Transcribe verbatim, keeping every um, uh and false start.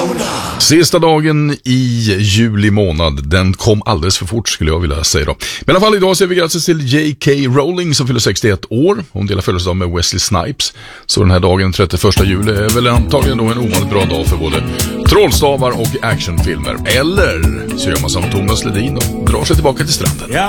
Sista dagen i juli månad. Den kom alldeles för fort skulle jag vilja säga då. Men i alla fall idag ser vi grattis till J K Rowling som fyller sextioett år. Hon delar födelsedag med Wesley Snipes. Så den här dagen, trettioförsta juli, är väl antagligen då en ovanligt bra dag för både trollstavar och actionfilmer. Eller så gör man som Thomas Ledin och drar sig tillbaka till stranden. Ja,